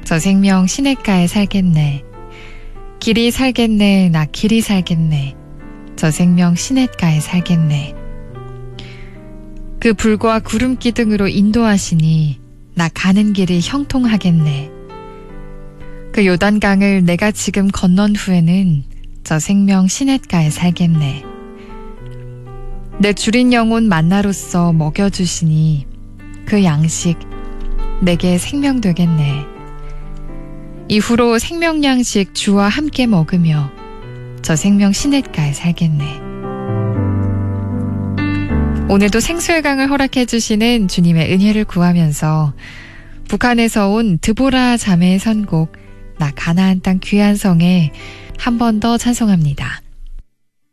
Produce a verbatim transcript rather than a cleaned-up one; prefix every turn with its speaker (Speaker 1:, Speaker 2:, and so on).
Speaker 1: 저 생명 시냇가에 살겠네. 길이 살겠네. 나 길이 살겠네. 저 생명 시냇가에 살겠네. 그 불과 구름 기둥으로 인도하시니 나 가는 길이 형통하겠네. 그 요단강을 내가 지금 건넌 후에는 저 생명 시냇가에 살겠네. 내 주린 영혼 만나로서 먹여주시니 그 양식 내게 생명 되겠네. 이후로 생명 양식 주와 함께 먹으며 저 생명 시냇가에 살겠네. 오늘도 생수의 강을 허락해 주시는 주님의 은혜를 구하면서 북한에서 온 드보라 자매의 선곡 나 가나안 땅 귀한 성에 한 번 더 찬송합니다.